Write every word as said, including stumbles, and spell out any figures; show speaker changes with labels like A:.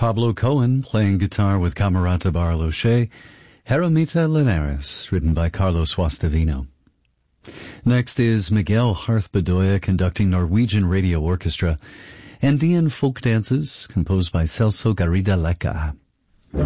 A: Pablo Cohen playing guitar with Camerata Barloche, Hermita Linares, written by Carlos Guastavino. Next is Miguel Harth Bedoya conducting Norwegian Radio Orchestra, Andean folk dances composed by Celso Garriga Leca.